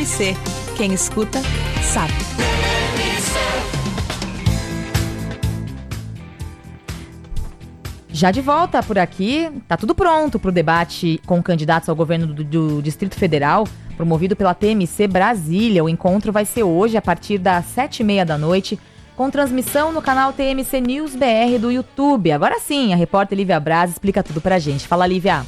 TMC. Quem escuta, sabe. Já de volta por aqui, tá tudo pronto para o debate com candidatos ao governo do Distrito Federal, promovido pela TMC Brasília. O encontro vai ser hoje, a partir das 7h30 da noite, com transmissão no canal TMC News BR do YouTube. Agora sim, a repórter Lívia Braz explica tudo pra gente. Fala, Lívia.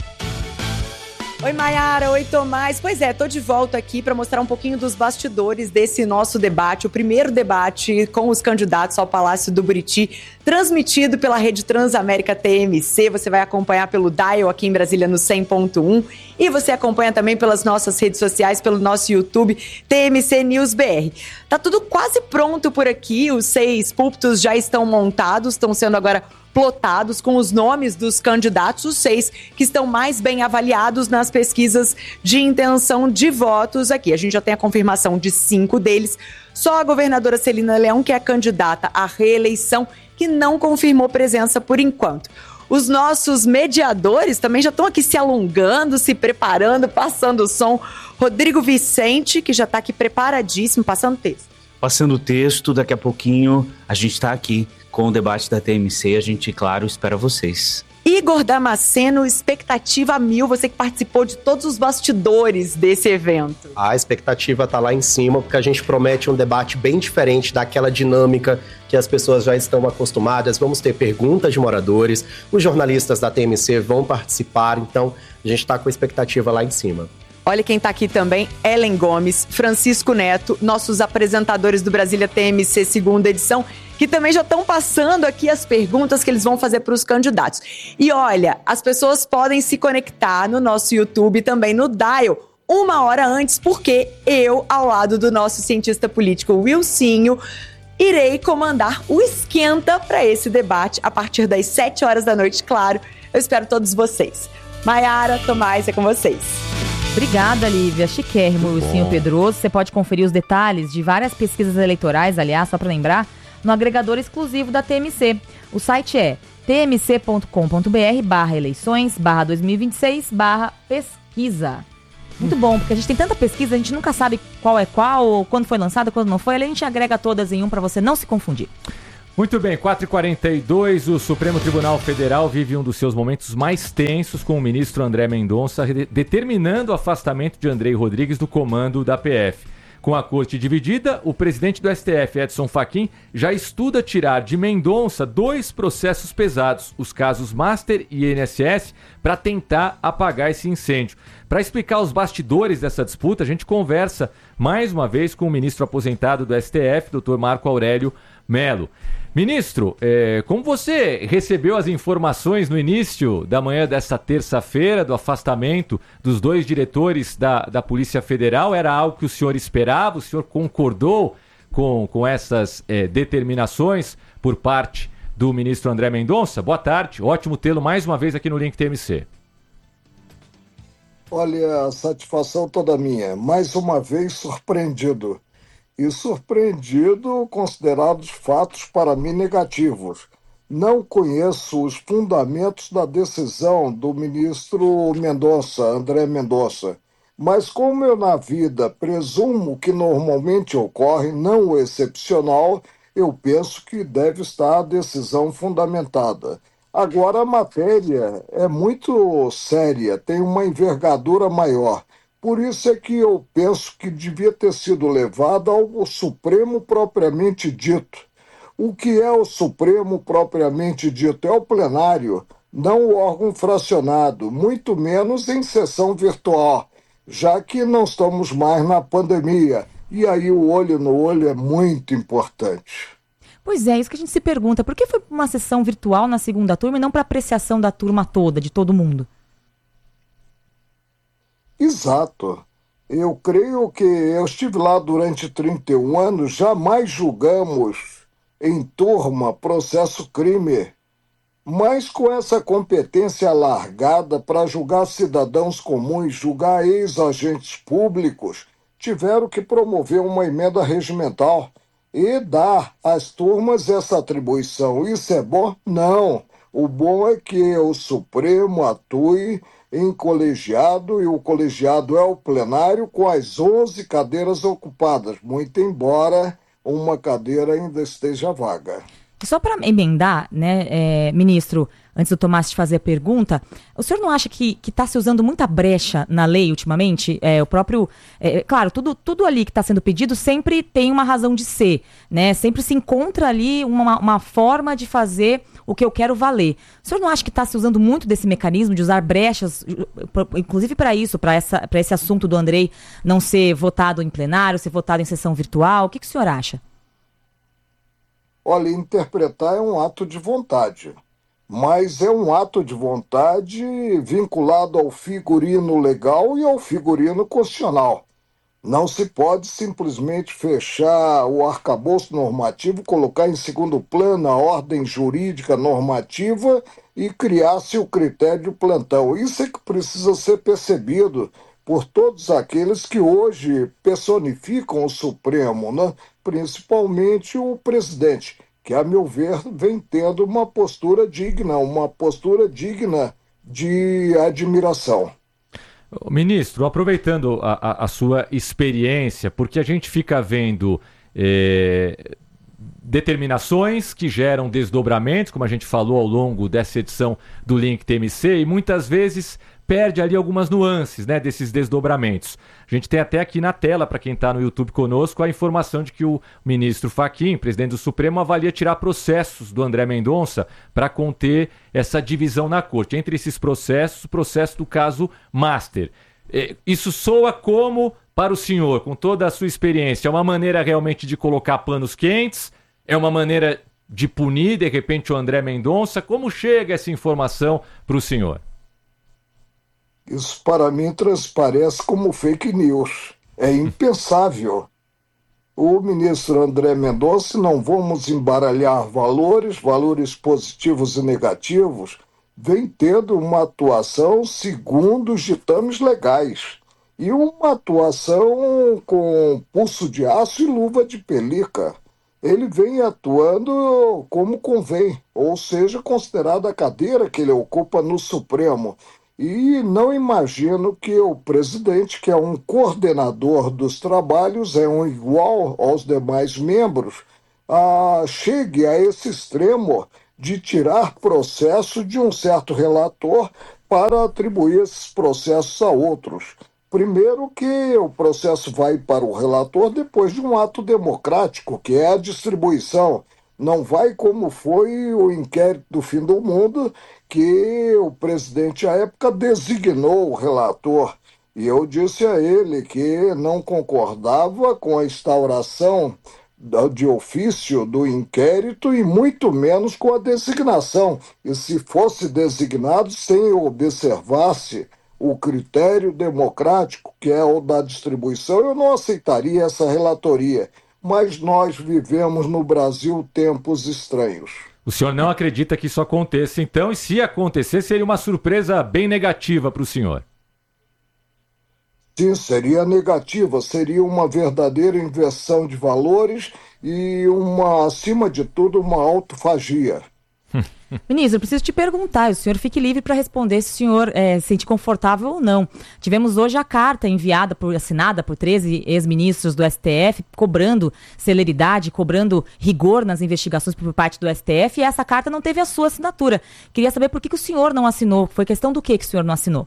Oi, Mayara. Oi, Tomás. Pois é, tô de volta aqui para mostrar um pouquinho dos bastidores desse nosso debate, o primeiro debate com os candidatos ao Palácio do Buriti, transmitido pela Rede Transamérica TMC. Você vai acompanhar pelo Dial aqui em Brasília no 100.1 e você acompanha também pelas nossas redes sociais, pelo nosso YouTube TMC News BR. Tá tudo quase pronto por aqui, os 6 púlpitos já estão montados, estão sendo agora plotados com os nomes dos candidatos, os 6 que estão mais bem avaliados nas pesquisas de intenção de votos aqui. A gente já tem a confirmação de 5 deles, só a governadora Celina Leão, que é candidata à reeleição, que não confirmou presença por enquanto. Os nossos mediadores também já estão aqui se alongando, se preparando, passando o som. Rodrigo Vicente, que já está aqui preparadíssimo, passando texto. Passando o texto, daqui a pouquinho a gente está aqui com o debate da TMC. A gente, claro, espera vocês. Igor Damasceno, expectativa 1000, você que participou de todos os bastidores desse evento. A expectativa tá lá em cima, porque a gente promete um debate bem diferente daquela dinâmica que as pessoas já estão acostumadas. Vamos ter perguntas de moradores, os jornalistas da TMC vão participar, então a gente tá com a expectativa lá em cima. Olha quem tá aqui também, Ellen Gomes, Francisco Neto, nossos apresentadores do Brasília TMC segunda edição, que também já estão passando aqui as perguntas que eles vão fazer para os candidatos. E olha, as pessoas podem se conectar no nosso YouTube também no Dial 1 hora antes, porque eu, ao lado do nosso cientista político Wilsinho, irei comandar o esquenta para esse debate a partir das 7 horas da noite, claro. Eu espero todos vocês. Mayara, Tomás, é com vocês. Obrigada, Lívia. Chiquérrimo, Wilsinho Pedroso. Você pode conferir os detalhes de várias pesquisas eleitorais, aliás, só para lembrar, no agregador exclusivo da TMC. O site é tmc.com.br/eleições/2026/pesquisa. Muito bom, porque a gente tem tanta pesquisa, a gente nunca sabe qual é qual, quando foi lançada, quando não foi. Ali a gente agrega todas em um para você não se confundir. Muito bem, 4h42, o Supremo Tribunal Federal vive um dos seus momentos mais tensos com o ministro André Mendonça determinando o afastamento de Andrei Rodrigues do comando da PF. Com a corte dividida, o presidente do STF, Edson Fachin, já estuda tirar de Mendonça 2 processos pesados, os casos Master e INSS, para tentar apagar esse incêndio. Para explicar os bastidores dessa disputa, a gente conversa mais uma vez com o ministro aposentado do STF, Dr. Marco Aurélio Mello. Ministro, como você recebeu as informações no início da manhã desta terça-feira do afastamento dos 2 diretores da Polícia Federal? Era algo que o senhor esperava? O senhor concordou com essas determinações por parte do ministro André Mendonça? Boa tarde, ótimo tê-lo mais uma vez aqui no Link TMC. Olha, a satisfação toda minha. Mais uma vez surpreendido. E surpreendido, considerados fatos para mim negativos. Não conheço os fundamentos da decisão do ministro Mendonça, André Mendonça, mas como eu na vida presumo que normalmente ocorre, não o excepcional, eu penso que deve estar a decisão fundamentada. Agora a matéria é muito séria, tem uma envergadura maior. Por isso é que eu penso que devia ter sido levado ao Supremo propriamente dito. O que é o Supremo propriamente dito? É o plenário, não o órgão fracionado, muito menos em sessão virtual, já que não estamos mais na pandemia. E aí o olho no olho é muito importante. Pois é, isso que a gente se pergunta. Por que foi uma sessão virtual na segunda turma e não para apreciação da turma toda, de todo mundo? Exato. Eu creio que eu estive lá durante 31 anos, jamais julgamos em turma processo crime, mas com essa competência alargada para julgar cidadãos comuns, julgar ex-agentes públicos, tiveram que promover uma emenda regimental e dar às turmas essa atribuição. Isso é bom? Não. O bom é que o Supremo atue em colegiado, e o colegiado é o plenário, com as 11 cadeiras ocupadas, muito embora uma cadeira ainda esteja vaga. Só para emendar, né, ministro, antes do Tomás te fazer a pergunta, o senhor não acha que está se usando muita brecha na lei ultimamente? Claro, tudo ali que está sendo pedido sempre tem uma razão de ser, né? Sempre se encontra ali uma forma de fazer o que eu quero valer. O senhor não acha que está se usando muito desse mecanismo de usar brechas, inclusive para isso, para esse assunto do Andrei não ser votado em plenário, ser votado em sessão virtual? O que o senhor acha? Olha, interpretar é um ato de vontade, mas é um ato de vontade vinculado ao figurino legal e ao figurino constitucional. Não se pode simplesmente fechar o arcabouço normativo, colocar em segundo plano a ordem jurídica normativa e criar-se o critério de plantão. Isso é que precisa ser percebido por todos aqueles que hoje personificam o Supremo, né? Principalmente o presidente, que, a meu ver, vem tendo uma postura digna de admiração. Ministro, aproveitando a sua experiência, porque a gente fica vendo determinações que geram desdobramentos, como a gente falou ao longo dessa edição do Link TMC, e muitas vezes perde ali algumas nuances, né, desses desdobramentos. A gente tem até aqui na tela, para quem está no YouTube conosco, a informação de que o ministro Fachin, presidente do Supremo, avalia tirar processos do André Mendonça para conter essa divisão na corte. Entre esses processos, o processo do caso Master. Isso soa como, para o senhor, com toda a sua experiência, é uma maneira realmente de colocar panos quentes? É uma maneira de punir, de repente, o André Mendonça? Como chega essa informação para o senhor? Isso, para mim, transparece como fake news. É impensável. O ministro André Mendonça, não vamos embaralhar valores positivos e negativos, vem tendo uma atuação segundo os ditames legais. E uma atuação com pulso de aço e luva de pelica. Ele vem atuando como convém, ou seja, considerada a cadeira que ele ocupa no Supremo. E não imagino que o presidente, que é um coordenador dos trabalhos, é um igual aos demais membros, chegue a esse extremo de tirar processo de um certo relator para atribuir esses processos a outros. Primeiro que o processo vai para o relator depois de um ato democrático, que é a distribuição. Não vai como foi o inquérito do fim do mundo, que o presidente à época designou o relator. E eu disse a ele que não concordava com a instauração de ofício do inquérito e muito menos com a designação. E se fosse designado sem observar-se o critério democrático, que é o da distribuição, eu não aceitaria essa relatoria. Mas nós vivemos no Brasil tempos estranhos. O senhor não acredita que isso aconteça, então? E se acontecer, seria uma surpresa bem negativa para o senhor? Sim, seria negativa. Seria uma verdadeira inversão de valores e, acima de tudo, uma autofagia. Ministro, eu preciso te perguntar, o senhor fique livre para responder se o senhor se sente confortável ou não. Tivemos hoje a carta assinada por 13 ex-ministros do STF, cobrando celeridade, cobrando rigor nas investigações por parte do STF, e essa carta não teve a sua assinatura. Queria saber por que o senhor não assinou. Foi questão do que o senhor não assinou?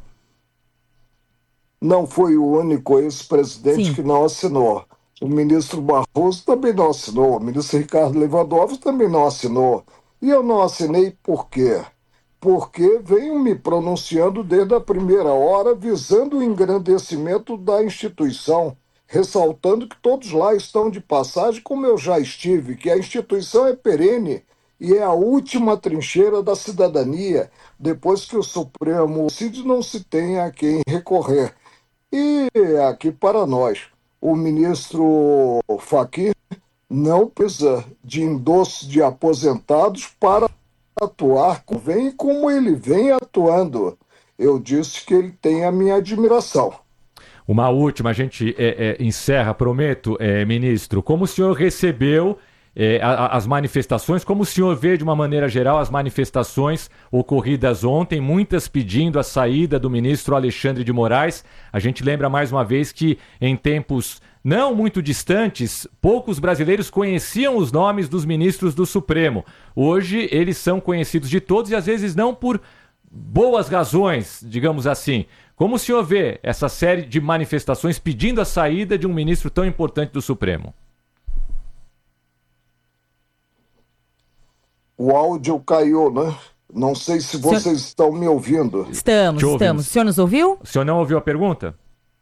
Não foi o único ex-presidente que não assinou. O ministro Barroso também não assinou. O ministro Ricardo Lewandowski também não assinou. E eu não assinei por quê? Porque venho me pronunciando desde a primeira hora, visando o engrandecimento da instituição, ressaltando que todos lá estão de passagem, como eu já estive, que a instituição é perene e é a última trincheira da cidadania, depois que o Supremo decide, não se tem a quem recorrer. E aqui para nós, o ministro Fachin não precisa de endosso de aposentados para atuar como ele vem atuando. Eu disse que ele tem a minha admiração. Uma última, a gente encerra, prometo, ministro. Como o senhor recebeu as manifestações, como o senhor vê de uma maneira geral as manifestações ocorridas ontem, muitas pedindo a saída do ministro Alexandre de Moraes. A gente lembra mais uma vez que em tempos não muito distantes, poucos brasileiros conheciam os nomes dos ministros do Supremo. Hoje eles são conhecidos de todos e às vezes não por boas razões, digamos assim. Como o senhor vê essa série de manifestações pedindo a saída de um ministro tão importante do Supremo? O áudio caiu, né? Não sei se vocês estão me ouvindo. Estamos. O senhor nos ouviu? O senhor não ouviu a pergunta?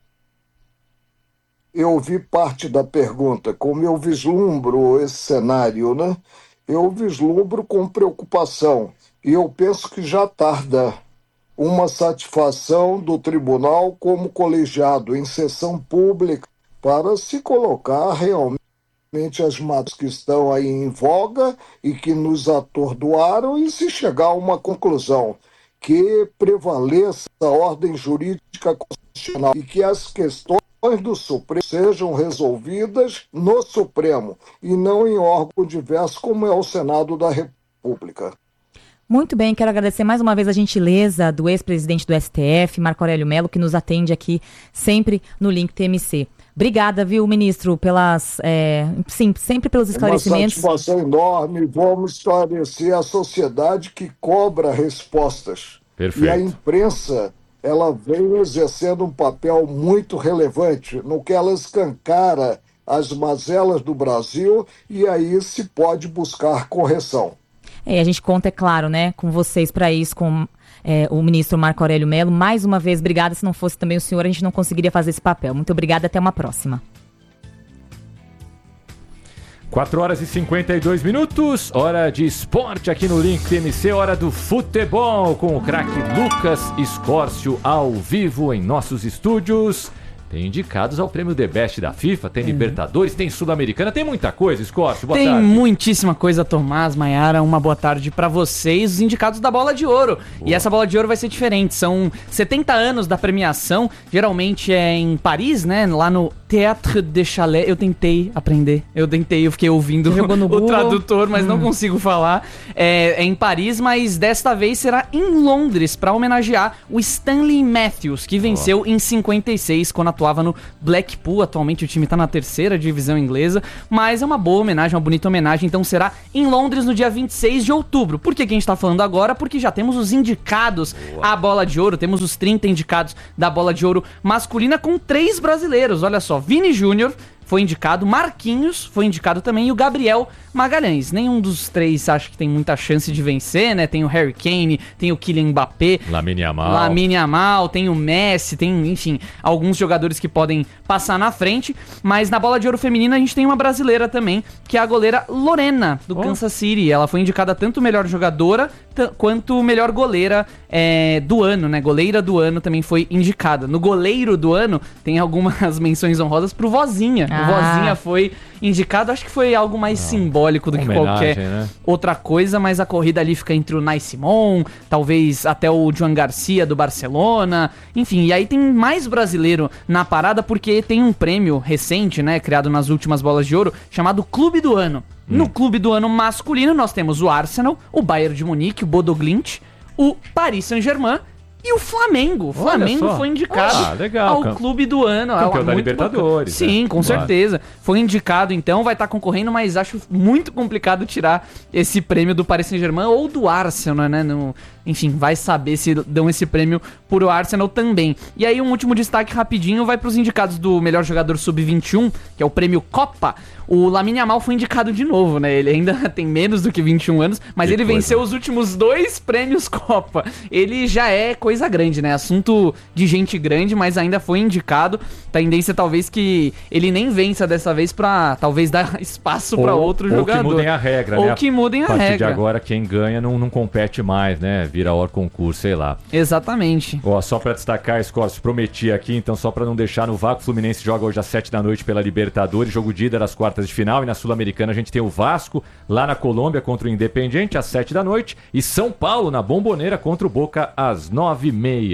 Eu ouvi parte da pergunta. Como eu vislumbro esse cenário, né? Eu vislumbro com preocupação. E eu penso que já tarda uma satisfação do tribunal como colegiado em sessão pública para se colocar realmente as matas que estão aí em voga e que nos atordoaram e se chegar a uma conclusão que prevaleça a ordem jurídica constitucional e que as questões do Supremo sejam resolvidas no Supremo e não em órgão diverso como é o Senado da República. Muito bem, quero agradecer mais uma vez a gentileza do ex-presidente do STF, Marco Aurélio Mello, que nos atende aqui sempre no Link TMC. Obrigada, viu, ministro, sempre pelos esclarecimentos. Uma satisfação enorme. Vamos esclarecer a sociedade que cobra respostas. Perfeito. E a imprensa, ela vem exercendo um papel muito relevante no que ela escancara as mazelas do Brasil e aí se pode buscar correção. A gente conta, é claro, né, com vocês para isso, com o ministro Marco Aurélio Mello. Mais uma vez, obrigada. Se não fosse também o senhor, a gente não conseguiria fazer esse papel. Muito obrigada, até uma próxima. 4h52, hora de esporte aqui no Link TMC, hora do futebol com o craque Lucas Escórcio ao vivo em nossos estúdios. Tem indicados ao prêmio The Best da FIFA, tem Libertadores, tem Sul-Americana, tem muita coisa, Escórcio, boa tarde. Tem muitíssima coisa, Tomás, Maiara, uma boa tarde pra vocês, os indicados da Bola de Ouro. Boa. E essa Bola de Ouro vai ser diferente, são 70 anos da premiação, geralmente é em Paris, né, lá no Théâtre de Chalet. Eu tentei aprender, eu fiquei ouvindo o tradutor, mas não consigo falar. É em Paris, mas desta vez será em Londres, pra homenagear o Stanley Matthews, que venceu em 56, quando atuava no Blackpool. Atualmente o time tá na 3ª divisão inglesa, mas é uma boa homenagem, uma bonita homenagem. Então será em Londres no dia 26 de outubro. Por que a gente tá falando agora? Porque já temos os indicados à Bola de Ouro, temos os 30 indicados da Bola de Ouro masculina com 3 brasileiros. Olha só, Vini Júnior foi indicado, Marquinhos foi indicado também e o Gabriel Magalhães. Nenhum dos 3 acho que tem muita chance de vencer, né? Tem o Harry Kane, tem o Kylian Mbappé, Lamine Yamal, tem o Messi, tem, enfim, alguns jogadores que podem passar na frente. Mas na Bola de Ouro feminina a gente tem uma brasileira também, que é a goleira Lorena, do Kansas City. Ela foi indicada tanto melhor jogadora quanto melhor goleira do ano, né? Goleira do ano também foi indicada. No goleiro do ano tem algumas menções honrosas pro Vozinha. O Vozinha foi indicado, acho que foi algo mais simbólico do que qualquer outra coisa, mas a corrida ali fica entre o Nai Simon, talvez até o Joan Garcia do Barcelona, enfim, e aí tem mais brasileiro na parada porque tem um prêmio recente, né, criado nas últimas Bolas de Ouro, chamado Clube do Ano. No Clube do Ano masculino nós temos o Arsenal, o Bayern de Munique, o Bodo Glimt, o Paris Saint-Germain e o Flamengo. O Flamengo foi indicado ao Clube do Ano. Campeão da Libertadores. Sim, com certeza. Foi indicado, então, vai estar concorrendo, mas acho muito complicado tirar esse prêmio do Paris Saint-Germain ou do Arsenal, né? Enfim, vai saber se dão esse prêmio pro Arsenal também. E aí, um último destaque rapidinho vai pros indicados do melhor jogador sub-21, que é o prêmio Copa. O Lamine Yamal foi indicado de novo, né? Ele ainda tem menos do que 21 anos, mas ele venceu os últimos 2 prêmios Copa. Ele já é coisa grande, né? Assunto de gente grande, mas ainda foi indicado. Tendência talvez que ele nem vença dessa vez pra talvez dar espaço pra outro jogador. Ou que mudem a regra, né? Ou que mudem a regra. A partir de agora, quem ganha não compete mais, né? Vira hora concurso, sei lá. Exatamente. Ó, só pra destacar, Escórcio, prometi aqui, então só pra não deixar no vácuo, o Fluminense joga hoje às 7 da noite pela Libertadores, jogo de ida das quartas de final, e na Sul-Americana a gente tem o Vasco lá na Colômbia contra o Independiente às 7 da noite e São Paulo na Bomboneira contra o Boca às 9h30.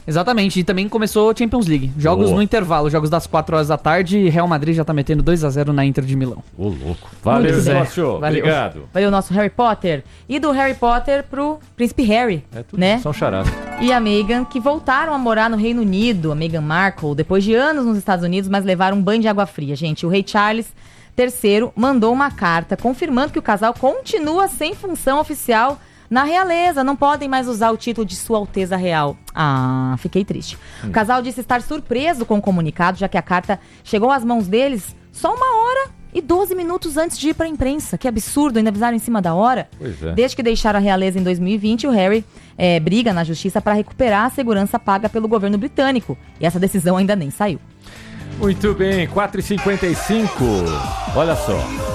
Exatamente, e também começou a Champions League. Jogos no intervalo, jogos das 4 horas da tarde. Real Madrid já tá metendo 2-0 na Inter de Milão. Ô, louco. Valeu, sócio. Obrigado. Valeu o nosso Harry Potter. E do Harry Potter pro Príncipe Harry, né? São charadas. E a Meghan, que voltaram a morar no Reino Unido, a Meghan Markle, depois de anos nos Estados Unidos, mas levaram um banho de água fria, gente. O rei Charles III mandou uma carta confirmando que o casal continua sem função oficial na realeza, não podem mais usar o título de Sua Alteza Real. Ah, fiquei triste. O casal disse estar surpreso com o comunicado, já que a carta chegou às mãos deles só 1h12 minutos antes de ir para a imprensa. Que absurdo, ainda avisaram em cima da hora. Pois é. Desde que deixaram a realeza em 2020, o Harry briga na justiça para recuperar a segurança paga pelo governo britânico. E essa decisão ainda nem saiu. Muito bem, 4h55. Olha só.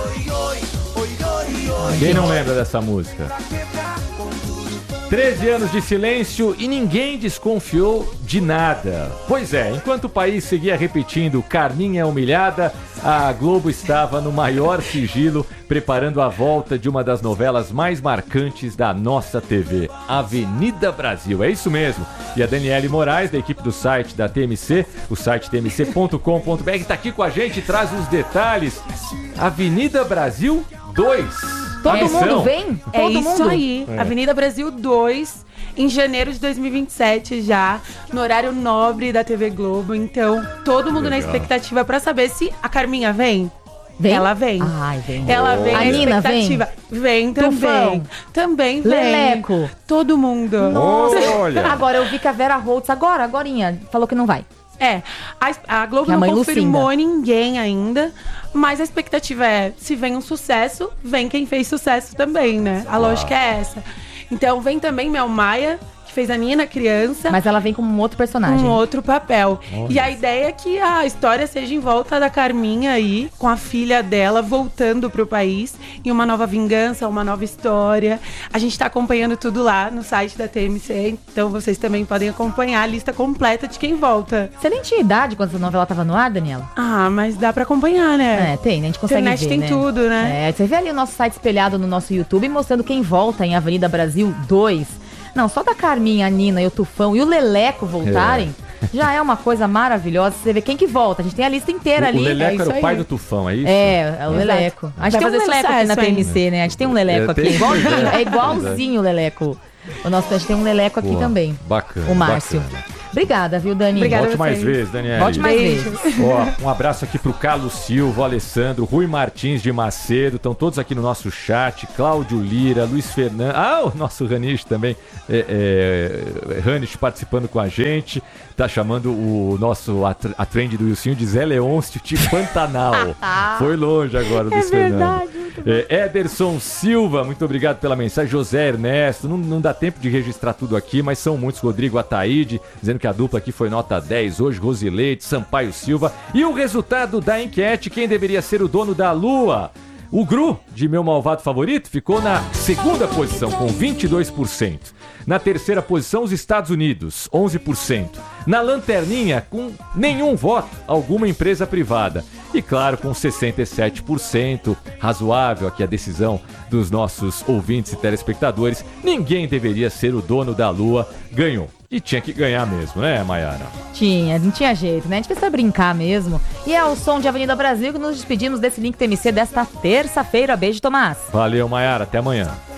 Quem não lembra dessa música? 13 anos de silêncio e ninguém desconfiou de nada. Pois é, enquanto o país seguia repetindo Carminha é humilhada, a Globo estava no maior sigilo preparando a volta de uma das novelas mais marcantes da nossa TV, Avenida Brasil. É isso mesmo. E a Daniele Moraes, da equipe do site da TMC, o site tmc.com.br, está aqui com a gente e traz os detalhes. Avenida Brasil 2. Todo mundo vem? É isso aí. Avenida Brasil 2, em janeiro de 2027 já, no horário nobre da TV Globo. Então, todo mundo na expectativa pra saber se a Carminha vem. Vem? Ela vem. Ai, vem. Ela vem A na Nina expectativa. Vem também. Tufão. Também vem. Leleco. Todo mundo. Olha. Agora eu vi que a Vera Holtz, agorinha, falou que não vai. A Globo Que a não mãe confirmou Lucinda. ninguém ainda, mas a expectativa é, se vem um sucesso, vem quem fez sucesso também, né? A lógica é essa. Então vem também Mel Maia, que fez a Nina criança. Mas ela vem como um outro personagem. Um outro papel. E a ideia é que a história seja em volta da Carminha aí, com a filha dela voltando pro país, em uma nova vingança, uma nova história. A gente tá acompanhando tudo lá no site da TMC, então vocês também podem acompanhar a lista completa de quem volta. Você nem tinha idade quando essa novela tava no ar, Daniela? Ah, mas dá pra acompanhar, né? Tem, né? A gente consegue Internet ver, tem né? tudo, né? Você vê ali o nosso site espelhado no nosso YouTube, mostrando quem volta em Avenida Brasil 2. Não, só da Carminha, a Nina e o Tufão e o Leleco voltarem, já é uma coisa maravilhosa. Você vê quem que volta. A gente tem a lista inteira ali. O Leleco era o aí. pai do Tufão, é isso? É o Leleco. A gente Vai tem um fazer Leleco aqui na sucesso, hein? TMC, né? A gente tem um Leleco aqui. tem. Igualzinho, é igualzinho o Leleco. A gente tem um Leleco aqui Boa. também. Bacana. O Márcio. Bacana. Obrigada, viu, Dani? Obrigada. Volte mais vocês. vezes, Daniel. Volte mais Beijo. vezes. Ó, um abraço aqui pro Carlos Silva, Alessandro, Rui Martins de Macedo, estão todos aqui no nosso chat, Cláudio Lira, Luiz Fernando, o nosso Ranish também, Ranish participando com a gente, tá chamando o nosso, a trend do Wilson de Zé Leôncio de Pantanal. Foi longe agora, Luiz Fernando. Ederson Silva, muito obrigado pela mensagem. José Ernesto, não dá tempo de registrar tudo aqui, mas são muitos. Rodrigo Ataíde, dizendo que a dupla aqui foi nota 10 hoje. Rosileide, Sampaio Silva. E o resultado da enquete, quem deveria ser o dono da Lua? O Gru, de Meu Malvado Favorito, ficou na segunda posição, com 22%. Na terceira posição, os Estados Unidos, 11%. Na lanterninha, com nenhum voto, alguma empresa privada. E claro, com 67%, razoável aqui a decisão dos nossos ouvintes e telespectadores, ninguém deveria ser o dono da Lua, ganhou. E tinha que ganhar mesmo, né, Mayara? Não tinha jeito, né? A gente precisa brincar mesmo. E é o som de Avenida Brasil que nos despedimos desse Link TMC desta terça-feira. Beijo, Tomás. Valeu, Mayara. Até amanhã.